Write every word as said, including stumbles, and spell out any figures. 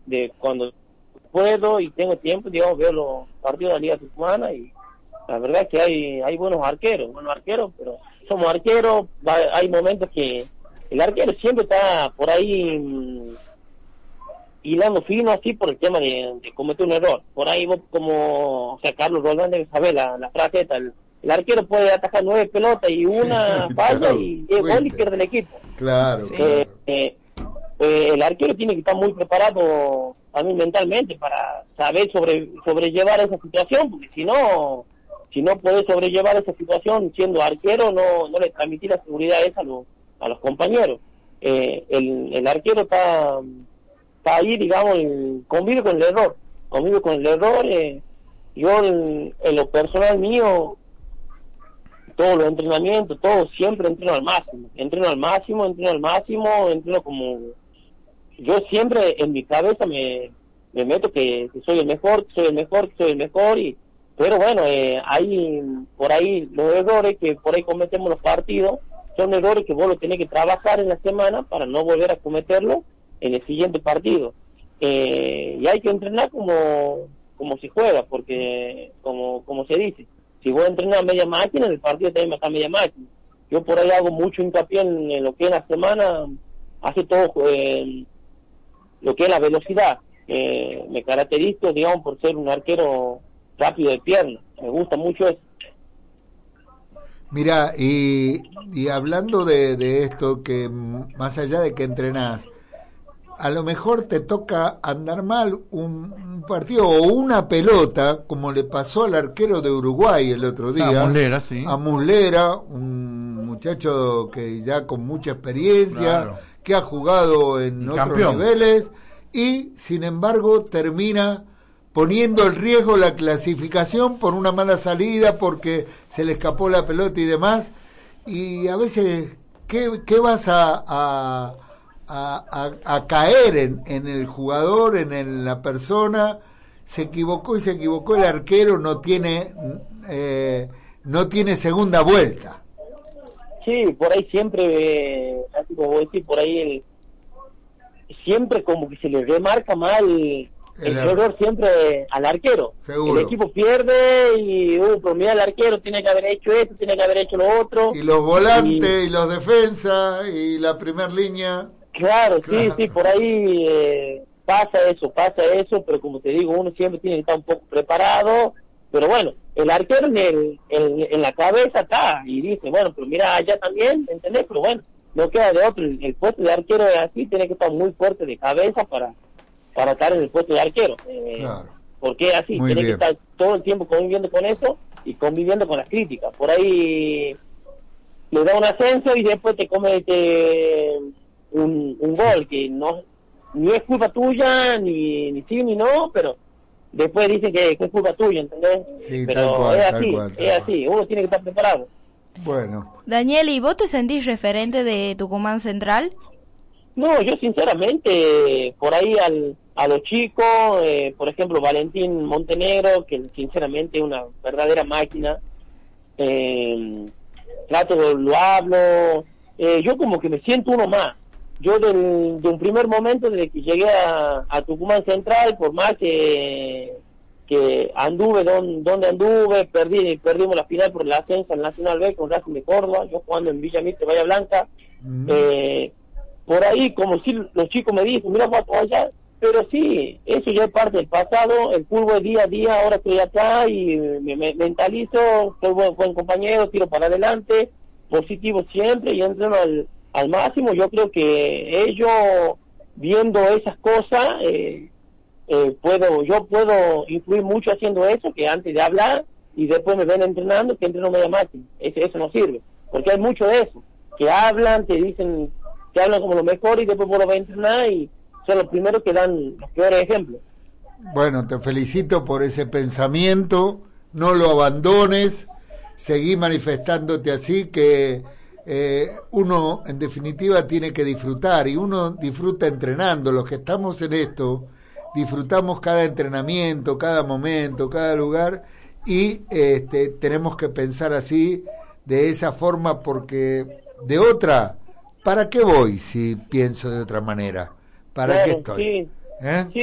de cuando puedo y tengo tiempo, digamos, veo los partidos de la Liga Tucumana y la verdad es que hay hay buenos arqueros, buenos arqueros, pero somos arqueros, va, hay momentos que el arquero siempre está por ahí mmm, hilando fino así por el tema de, de cometer un error. Por ahí vos como, o sea, Carlos Roldán debe saber la, la frase esta, el, el arquero puede atajar nueve pelotas y una falla claro, y es gol y pierde el equipo. Claro, sí. claro. Eh, eh, eh, el arquero tiene que estar muy preparado también mentalmente para saber sobre sobrellevar esa situación, porque si no, si no puede sobrellevar esa situación siendo arquero, no no le transmitir la seguridad esa a los, a los compañeros. Eh, el, el arquero está... está ahí, digamos, convive con el error, convive con el error, eh, yo en, en lo personal mío, todos los entrenamientos, todo siempre entreno al máximo, entreno al máximo, entreno al máximo, entreno como, yo siempre en mi cabeza me, me meto que, que soy el mejor, que soy el mejor, que soy el mejor, y pero bueno, eh, hay por ahí los errores que por ahí cometemos los partidos, son errores que vos lo tenés que trabajar en la semana para no volver a cometerlo en el siguiente partido, eh, y hay que entrenar como como se juega, porque como como se dice, si vos entrenás a media máquina, en el partido también va a estar media máquina. Yo por ahí hago mucho hincapié en, en lo que es la semana, hace todo eh, lo que es la velocidad, eh, me caracterizo, digamos, por ser un arquero rápido de pierna, me gusta mucho eso. Mira, y, y hablando de, de esto, que más allá de que entrenás, a lo mejor te toca andar mal un, un partido o una pelota, como le pasó al arquero de Uruguay el otro día. A Muslera, sí. A Muslera, un muchacho que ya con mucha experiencia, claro, que ha jugado en el otros campeón. niveles, y sin embargo termina poniendo en riesgo la clasificación por una mala salida, porque se le escapó la pelota y demás. Y a veces, ¿qué, qué vas a... a A, a, a caer en, en el jugador, en el, la persona? Se equivocó y se equivocó el arquero, no tiene eh, no tiene segunda vuelta. Sí, por ahí siempre, eh, así como vos decís, por ahí el, siempre como que se le remarca mal el, el error siempre al arquero. Seguro. El equipo pierde y, uh, pero mira, el arquero tiene que haber hecho esto, tiene que haber hecho lo otro. Y los volantes y, y los defensas y la primer línea. Claro, claro, sí, sí, por ahí eh, pasa eso, pasa eso, pero como te digo, uno siempre tiene que estar un poco preparado, pero bueno, el arquero en, el, en, en la cabeza está, y dice, bueno, pero mira, allá también, ¿entendés? Pero bueno, no queda de otro, el, el puesto de arquero es así, tiene que estar muy fuerte de cabeza para, para estar en el puesto de arquero, eh, claro, porque es así, muy tiene bien. que estar todo el tiempo conviviendo con eso, y conviviendo con las críticas, por ahí le da un ascenso y después te comete... Un, un gol que no ni es culpa tuya, ni, ni sí ni no, pero después dicen que, que es culpa tuya, ¿entendés? Sí, pero cual, es así, cual, es así, uno tiene que estar preparado. Bueno. Daniel, ¿y vos te sentís referente de Tucumán Central? No, yo sinceramente, por ahí al, a los chicos, eh, por ejemplo, Valentín Montenegro, que sinceramente es una verdadera máquina, eh, trato, lo hablo, eh, yo como que me siento uno más. Yo del, de un primer momento, desde que llegué a, a Tucumán Central, por más que, que anduve don, donde anduve, perdí perdimos la final por el ascenso al Nacional B con Racing de Córdoba, yo jugando en Villa Mitre, Bahía Blanca, mm. eh, por ahí como si los chicos me dicen, mira, vas allá, pero sí, eso ya es parte del pasado, el fútbol día a día, ahora estoy acá y me, me mentalizo, soy buen, buen compañero, tiro para adelante, positivo siempre y entreno al al máximo. Yo creo que ellos, viendo esas cosas, eh, eh, puedo yo puedo influir mucho haciendo eso, que antes de hablar y después me ven entrenando, que entreno media máquina. Eso, eso no sirve, porque hay mucho de eso, que hablan, te dicen, te hablan como lo mejor y después vos lo vas a entrenar y son los primeros que dan los peores ejemplos. Bueno, te felicito por ese pensamiento, no lo abandones, seguí manifestándote así, que Eh, uno en definitiva tiene que disfrutar, y uno disfruta entrenando. Los que estamos en esto disfrutamos cada entrenamiento, cada momento, cada lugar, y este, tenemos que pensar así, de esa forma, porque de otra, ¿para qué voy si pienso de otra manera? ¿Para claro, qué estoy? Sí, ¿Eh? sí,